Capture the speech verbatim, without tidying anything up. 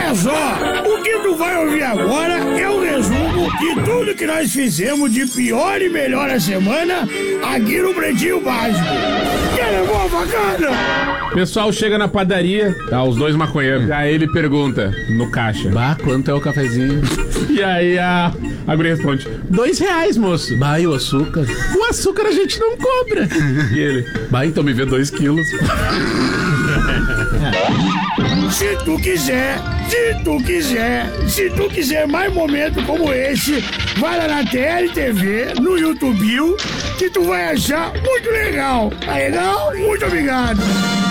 Olha só, o que tu vai ouvir agora é um resumo de tudo que nós fizemos de pior e melhor a semana aqui no Pretinho Básico. Quer boa bacana? O pessoal chega na padaria, tá, os dois maconheiros. Aí ele pergunta no caixa: bah, quanto é o cafezinho? E aí a, a guria responde: dois reais, moço. Bah, e o açúcar? O açúcar a gente não cobra. E ele: bah, então me vê dois quilos. Se tu quiser, se tu quiser, se tu quiser mais momentos como esse, vai lá na T L T V, no YouTube, que tu vai achar muito legal. Tá legal? Muito obrigado.